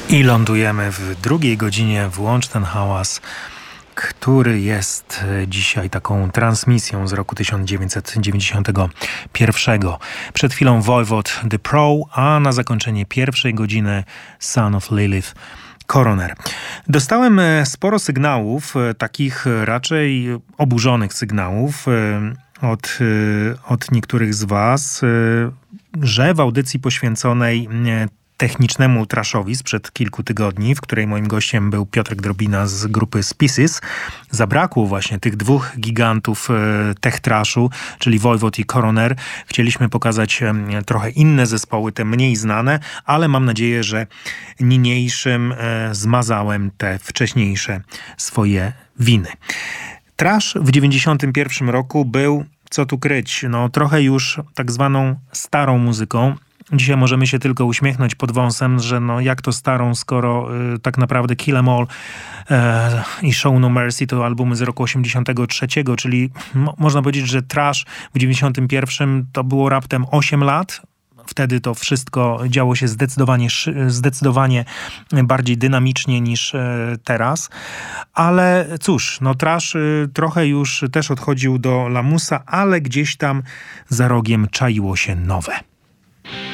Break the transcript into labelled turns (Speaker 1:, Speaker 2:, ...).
Speaker 1: I lądujemy w drugiej godzinie. Włącz ten hałas, który jest dzisiaj taką transmisją z roku 1991. Przed chwilą Voivod The Pro, a na zakończenie pierwszej godziny Son of Lilith Coroner. Dostałem sporo sygnałów, takich raczej oburzonych sygnałów od niektórych z was, że w audycji poświęconej technicznemu trashowi sprzed kilku tygodni, w której moim gościem był Piotrek Drobina z grupy Species, zabrakło właśnie tych dwóch gigantów tech trashu, czyli Voivod i Coroner. Chcieliśmy pokazać trochę inne zespoły, te mniej znane, ale mam nadzieję, że niniejszym zmazałem te wcześniejsze swoje winy. Trash w 91 roku był, co tu kryć, trochę już tak zwaną starą muzyką. Dzisiaj możemy się tylko uśmiechnąć pod wąsem, że jak to starą, skoro tak naprawdę Kill 'Em All i Show No Mercy to albumy z roku 83, czyli można powiedzieć, że Trash w 91 to było raptem 8 lat. Wtedy to wszystko działo się zdecydowanie bardziej dynamicznie niż teraz. Ale cóż, Trash trochę już też odchodził do lamusa, ale gdzieś tam za rogiem czaiło się nowe.